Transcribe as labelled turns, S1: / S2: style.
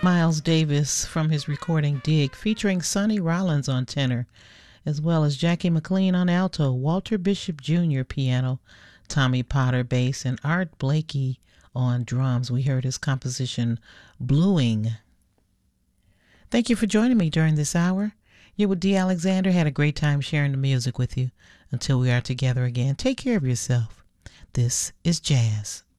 S1: Miles Davis from his recording Dig, featuring Sonny Rollins on tenor, as well as Jackie McLean on alto, Walter Bishop Jr. piano, Tommy Potter bass, and Art Blakey on drums. We heard his composition Bluing. Thank you for joining me during this hour. You with D. Alexander. Had a great time sharing the music with you. Until we are together again, take care of yourself. This is Jazz.